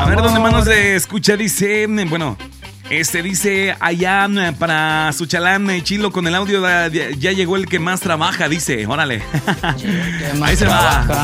A ver, ¿dónde manos de escucha? Dice, bueno, dice allá para Suchalán, Chilo, con el audio ya llegó el que más trabaja, dice, órale. Que más Ahí se trabaja.